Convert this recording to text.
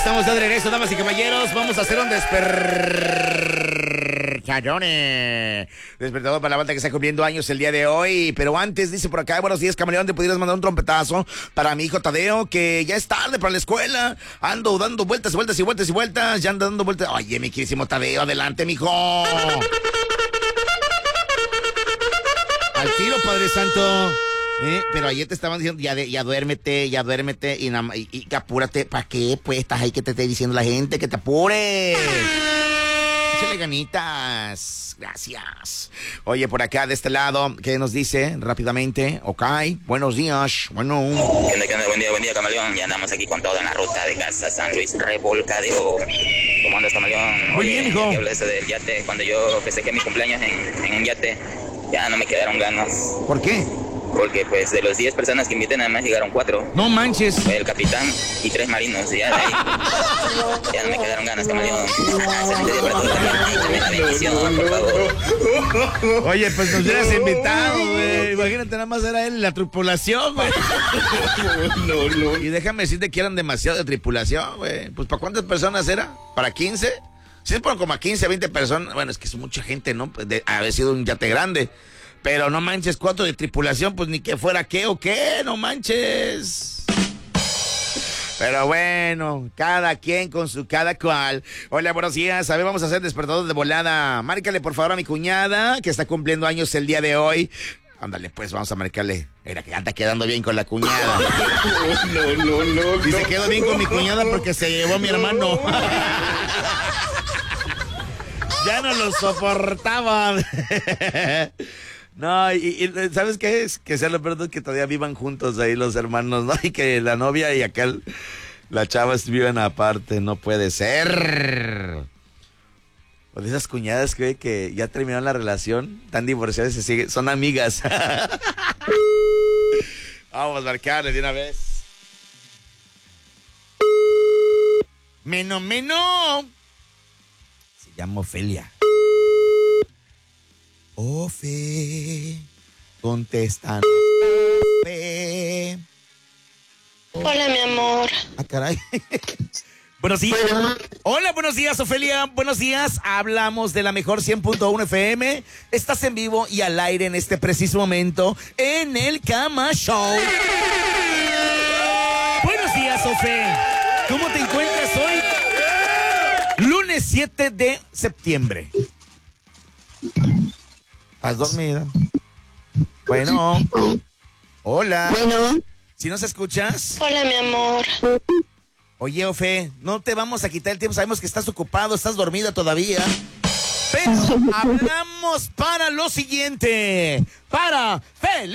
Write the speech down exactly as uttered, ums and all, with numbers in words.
estamos de regreso, damas y caballeros. Vamos a hacer un despertadone. Despertador para la banda que está cumpliendo años el día de hoy. Pero antes, dice por acá, buenos días, camaleón, ¿te pudieras mandar un trompetazo para mi hijo Tadeo? Que ya es tarde para la escuela. Ando dando vueltas y vueltas y vueltas y vueltas. Ya ando dando vueltas. Oye, mi querísimo Tadeo, adelante, mijo. Al tiro, Padre Santo. ¿Eh? Pero ayer te estaban diciendo, ya, de, ya duérmete, ya duérmete y, y, y, y apúrate. ¿Para qué? Pues estás ahí que te esté diciendo la gente que te apures. Échale ganitas. Gracias. Oye, por acá de este lado, ¿qué nos dice rápidamente? Ok, buenos días. Bueno. ¿Qué onda, qué onda? Buen día, buen día, camaleón. Ya andamos aquí con todo en la ruta de casa San Luis Revolcadero. ¿Cómo andas, camaleón? Muy bien, hijo. ¿Qué hablas de yate? Cuando yo festejé mi cumpleaños en, en un yate, ya no me quedaron ganas. ¿Por qué? Porque pues de los diez personas que invité nada más llegaron cuatro. No manches. El capitán y tres marinos. Ya de ahí ya no me quedaron ganas, camaleón. Oye, pues nos hubieras invitado, güey. Imagínate, nada más era él y la tripulación, güey. No, no. Y déjame decirte que eran demasiado de tripulación, güey. Pues ¿para cuántas personas era? ¿Para quince? Si es por como a quince, veinte personas. Bueno, es que es mucha gente, ¿no? De haber sido un yate grande. Pero no manches, cuatro de tripulación, pues ni que fuera qué o qué, no manches. Pero bueno, cada quien con su cada cual. Hola, buenos días. A ver, vamos a hacer despertador de volada. Márcale, por favor, a mi cuñada, que está cumpliendo años el día de hoy. Ándale, pues, vamos a marcarle. Era que anda quedando bien con la cuñada. No, no, no. Y se quedó bien con mi cuñada porque se llevó a mi hermano. Ya no lo soportaba. No, y, y ¿sabes qué es? Que sea lo peor es que todavía vivan juntos ahí los hermanos, ¿no? Y que la novia y acá el, la chava viven aparte, no puede ser. O de esas cuñadas que, que ya terminaron la relación, están divorciadas y se siguen, son amigas. Vamos a marcarle de una vez. Meno, meno. Se llama Ofelia. Ofe, contestan. Ofe. Hola, mi amor. Ah, caray. Buenos días. Bueno. Hola, buenos días, Ofelia. Buenos días. Hablamos de la mejor cien punto uno F M. Estás en vivo y al aire en este preciso momento en el Cama Show. Buenos días, Ofe. ¿Cómo te encuentras hoy? Lunes siete de septiembre. ¿Estás dormida? Bueno. Hola. Bueno. ¿Sí nos escuchas? Hola, mi amor. Oye, Ofe, no te vamos a quitar el tiempo. Sabemos que estás ocupado, estás dormida todavía. Pero hablamos para lo siguiente. Para feliz.